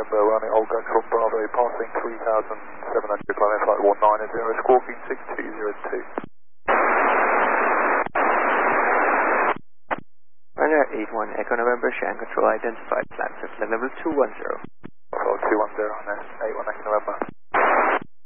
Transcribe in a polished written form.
November, running Old Gun from Bravo, passing 3,700, climbing flight 190, squawking 6202. Runner 81, Echo November, Shan Control identified, flight level 210. Bravo 210 on this, 81 Echo November.